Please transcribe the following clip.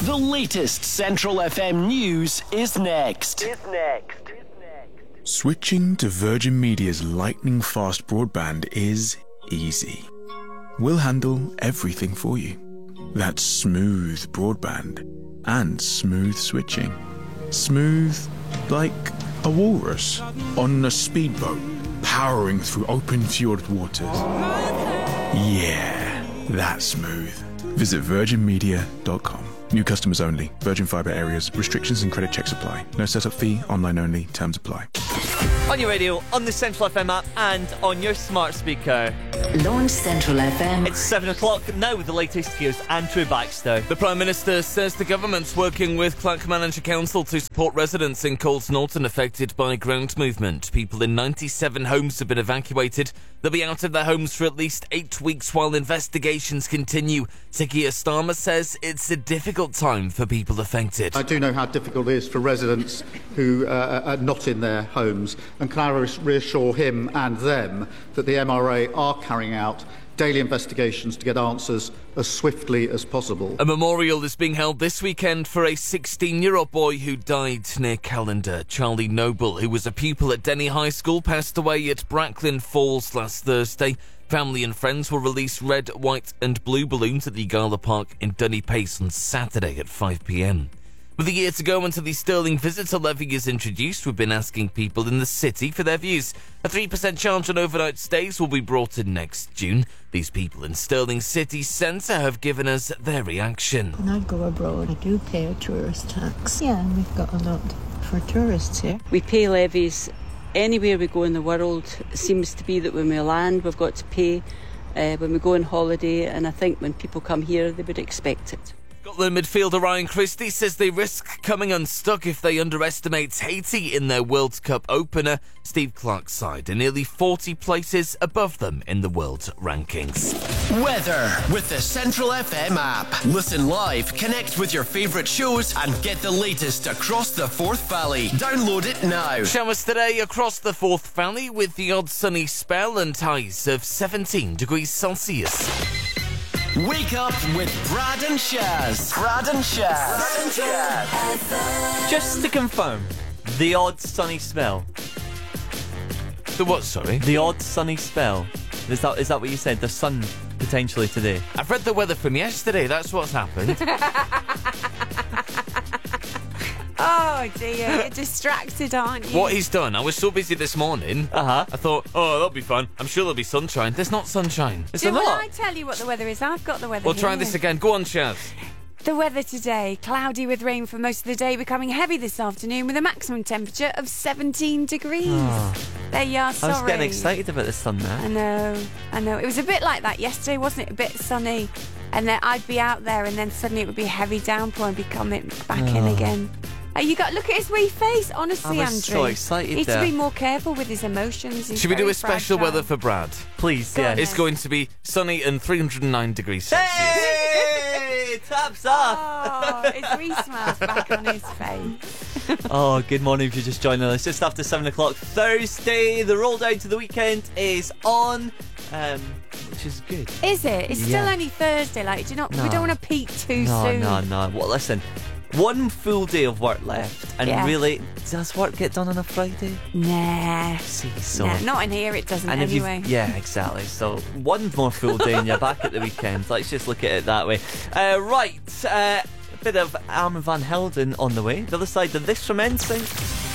The latest Central FM news is next. Switching to Virgin Media's lightning-fast broadband is easy. We'll handle everything for you. That's smooth broadband and smooth switching. Smooth like a walrus on a speedboat powering through open fjord waters. Yeah, that's smooth. Visit virginmedia.com. New customers only. Virgin Fibre areas. Restrictions and credit checks apply. No setup fee. Online only. Terms apply. On your radio, on the Central FM app, and on your smart speaker. Launch Central FM. It's 7 o'clock now with the latest. Here's Andrew Baxter. The Prime Minister says the government's working with Clackmannanshire Council to support residents in Coles Norton affected by ground movement. People in 97 homes have been evacuated. They'll be out of their homes for at least 8 weeks while investigations continue. Sakia Starmer says it's a difficult time for people affected. I do know how difficult it is for residents who are not in their homes, and can I reassure him and them that the MRA are carrying out daily investigations to get answers as swiftly as possible. A memorial is being held this weekend for a 16-year-old boy who died near Callander. Charlie Noble, who was a pupil at Denny High School, passed away at Bracklin Falls last Thursday. Family and friends will release red, white and blue balloons at the Gala Park in Dunny Pace on Saturday at 5 p.m. With a year to go until the Stirling visitor levy is introduced, we've been asking people in the city for their views. A 3% charge on overnight stays will be brought in next June. These people in Stirling city centre have given us their reaction. When I go abroad, I do pay a tourist tax. Yeah, and we've got a lot for tourists here. We pay levies anywhere we go in the world. It seems to be that when we land, we've got to pay when we go on holiday, and I think when people come here, they would expect it. Scotland midfielder Ryan Christie says they risk coming unstuck if they underestimate Haiti in their World Cup opener. Steve Clarke's side are nearly 40 places above them in the world rankings. Weather with the Central FM app. Listen live, connect with your favourite shows and get the latest across the Forth Valley. Download it now. Showers today across the Forth Valley with the odd sunny spell and highs of 17 degrees Celsius. Wake up with Brad and Shaz. Brad and Shaz. Just to confirm, the odd sunny spell. The what, sorry? The odd sunny spell. Is that what you said? The sun potentially today? I've read the weather from yesterday, that's what's happened. Oh dear, you're distracted, aren't you? What he's done, I was so busy this morning. I thought, that'll be fun. I'm sure there'll be sunshine. There's not sunshine. Is there not? Will I tell you what the weather is? I've got the weather We'll here. try this again. Go on, Shaz. The weather today, cloudy with rain for most of the day, becoming heavy this afternoon with a maximum temperature of 17 degrees. There you are, sorry. I was getting excited about the sun there. I know. It was a bit like that yesterday, wasn't it? A bit sunny. And then I'd be out there and then suddenly it would be a heavy downpour and be coming back in again. Look at his wee face, honestly, I Andrew. was so excited. Needs to be more careful with his emotions. He's Should we do a special fragile. weather for Brad? Please, Go yeah. on, It's going to be sunny and 309 degrees Celsius. Hey! Taps off! Oh, his wee smile's back on his face. Oh, good morning if you're just joining us. Just after 7 o'clock Thursday, the roll down to the weekend is on, which is good. Is it? It's still only Thursday. We don't want to peak too soon. No. Well, listen, one full day of work left, and really, does work get done on a Friday? Nah. See, so Nah, not in here, it doesn't and anyway. Yeah, exactly. So one more full day and you're back at the weekend. Let's just look at it that way. A bit of Armand Van Helden on the way. The other side of this from NSYNC.